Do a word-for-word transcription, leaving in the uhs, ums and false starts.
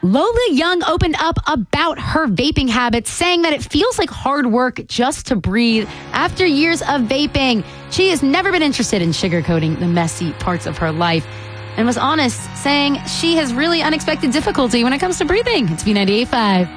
Lola Young opened up about her vaping habits, saying that it feels like hard work just to breathe after years of vaping. She has never been interested in sugarcoating the messy parts of her life and was honest, saying she has really unexpected difficulty when it comes to breathing. It's B ninety-eight point five.